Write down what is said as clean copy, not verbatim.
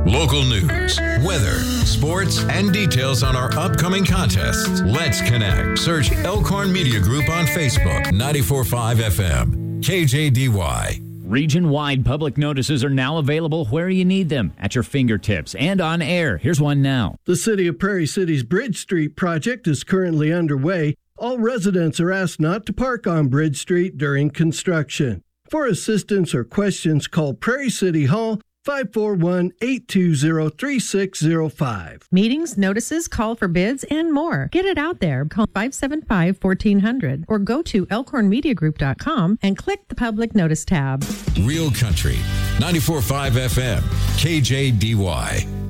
Local news, weather, sports, and details on our upcoming contests. Let's connect. Search Elkhorn Media Group on Facebook. 94.5 FM. KJDY. Region-wide public notices are now available where you need them, at your fingertips and on air. Here's one now. The City of Prairie City's Bridge Street project is currently underway. All residents are asked not to park on Bridge Street during construction. For assistance or questions, call Prairie City Hall 541-820-3605. Meetings, notices, call for bids, and more. Get it out there. Call 575-1400 or go to elkhornmediagroup.com and click the Public Notice tab. Real Country, 94.5 FM, KJDY.